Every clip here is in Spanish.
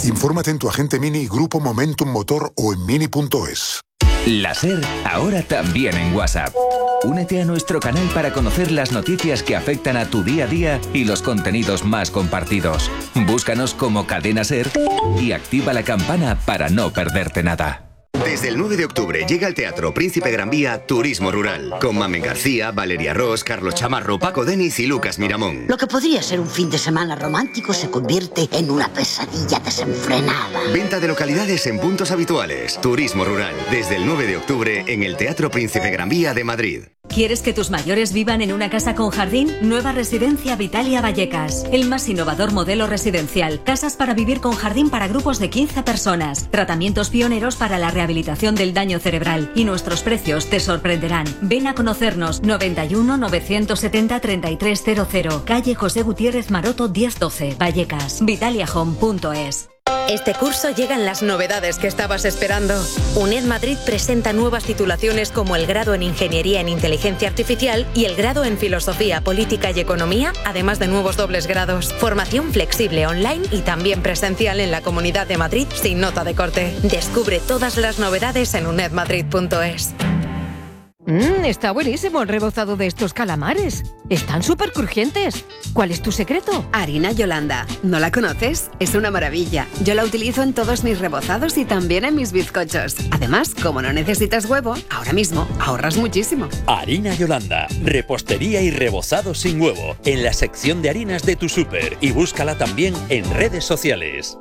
Infórmate en tu agente Mini, Grupo Momentum Motor o en mini.es. La SER, ahora también en WhatsApp. Únete a nuestro canal para conocer las noticias que afectan a tu día a día y los contenidos más compartidos. Búscanos como Cadena SER y activa la campana para no perderte nada. Desde el 9 de octubre llega al Teatro Príncipe Gran Vía Turismo Rural, con Mamen García, Valeria Ross, Carlos Chamarro, Paco Denis y Lucas Miramón. Lo que podría ser un fin de semana romántico se convierte en una pesadilla desenfrenada. Venta de localidades en puntos habituales. Turismo Rural, desde el 9 de octubre en el Teatro Príncipe Gran Vía de Madrid. ¿Quieres que tus mayores vivan en una casa con jardín? Nueva Residencia Vitalia Vallecas. El más innovador modelo residencial. Casas para vivir con jardín para grupos de 15 personas. Tratamientos pioneros para la rehabilitación del daño cerebral. Y nuestros precios te sorprenderán. Ven a conocernos. 91 970 3300. Calle José Gutiérrez Maroto 1012. Vallecas. vitaliahome.es. Este curso llegan las novedades que estabas esperando. UNED Madrid presenta nuevas titulaciones como el grado en Ingeniería en Inteligencia Artificial y el grado en Filosofía, Política y Economía, además de nuevos dobles grados. Formación flexible online y también presencial en la Comunidad de Madrid sin nota de corte. Descubre todas las novedades en unedmadrid.es. Está buenísimo el rebozado de estos calamares. Están súper crujientes. ¿Cuál es tu secreto? Harina Yolanda. ¿No la conoces? Es una maravilla. Yo la utilizo en todos mis rebozados y también en mis bizcochos. Además, como no necesitas huevo, ahora mismo ahorras muchísimo. Harina Yolanda. Repostería y rebozado sin huevo. En la sección de harinas de tu súper. Y búscala también en redes sociales.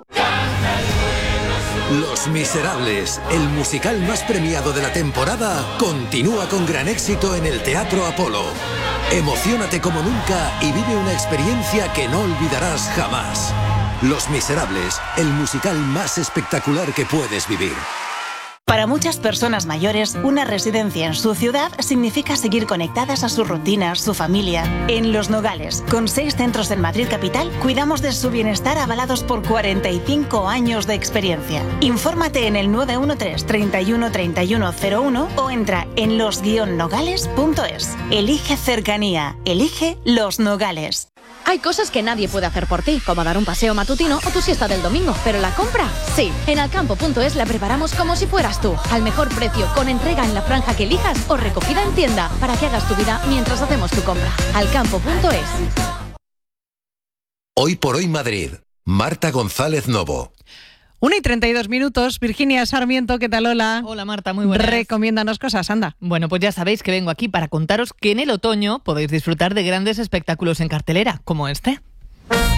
Los Miserables, el musical más premiado de la temporada, continúa con gran éxito en el Teatro Apolo. Emociónate como nunca y vive una experiencia que no olvidarás jamás. Los Miserables, el musical más espectacular que puedes vivir. Para muchas personas mayores, una residencia en su ciudad significa seguir conectadas a sus rutinas, su familia. En Los Nogales, con 6 centros en Madrid capital, cuidamos de su bienestar avalados por 45 años de experiencia. Infórmate en el 913 31 31 01 o entra en los-nogales.es. Elige cercanía, elige Los Nogales. Hay cosas que nadie puede hacer por ti, como dar un paseo matutino o tu siesta del domingo, pero la compra, sí. En alcampo.es la preparamos como si fueras tú, al mejor precio, con entrega en la franja que elijas o recogida en tienda, para que hagas tu vida mientras hacemos tu compra. Alcampo.es. Hoy por hoy Madrid. Marta González Novo. 1:32. Virginia Sarmiento, ¿qué tal? Hola. Hola Marta, muy buenas. Recomiéndanos cosas, anda. Bueno, pues ya sabéis que vengo aquí para contaros que en el otoño podéis disfrutar de grandes espectáculos en cartelera, como este.